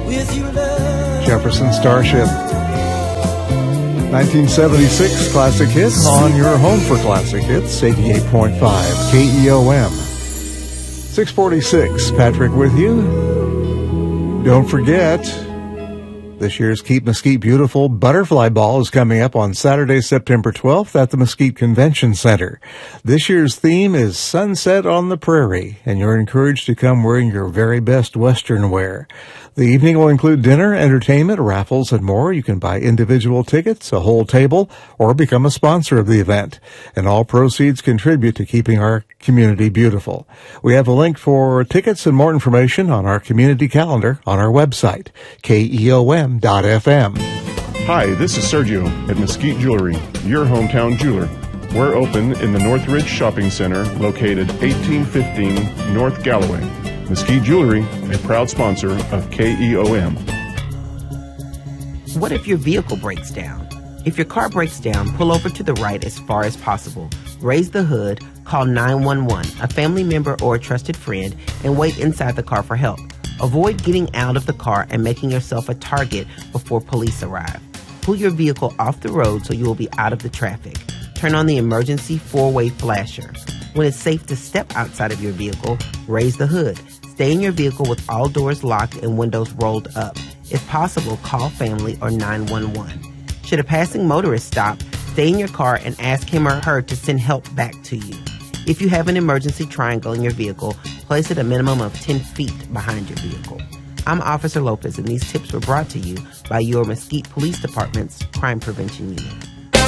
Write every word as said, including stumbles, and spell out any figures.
Jefferson Starship. nineteen seventy-six classic hit on your home for classic hits, eighty-eight point five K E O M. six forty-six, Patrick with you. Don't forget, this year's Keep Mesquite Beautiful Butterfly Ball is coming up on Saturday, September twelfth at the Mesquite Convention Center. This year's theme is Sunset on the Prairie, and you're encouraged to come wearing your very best Western wear. The evening will include dinner, entertainment, raffles, and more. You can buy individual tickets, a whole table, or become a sponsor of the event. And all proceeds contribute to keeping our community beautiful. We have a link for tickets and more information on our community calendar on our website, K E O M dot F M. Hi, this is Sergio at Mesquite Jewelry, your hometown jeweler. We're open in the Northridge Shopping Center, located eighteen fifteen North Galloway. Mesquite Jewelry, a proud sponsor of K E O M. What if your vehicle breaks down? If your car breaks down, pull over to the right as far as possible. Raise the hood, call nine one one, a family member or a trusted friend, and wait inside the car for help. Avoid getting out of the car and making yourself a target before police arrive. Pull your vehicle off the road so you will be out of the traffic. Turn on the emergency four-way flasher. When it's safe to step outside of your vehicle, raise the hood. Stay in your vehicle with all doors locked and windows rolled up. If possible, call family or nine one one. Should a passing motorist stop, stay in your car and ask him or her to send help back to you. If you have an emergency triangle in your vehicle, place it a minimum of ten feet behind your vehicle. I'm Officer Lopez, and these tips were brought to you by your Mesquite Police Department's Crime Prevention Unit.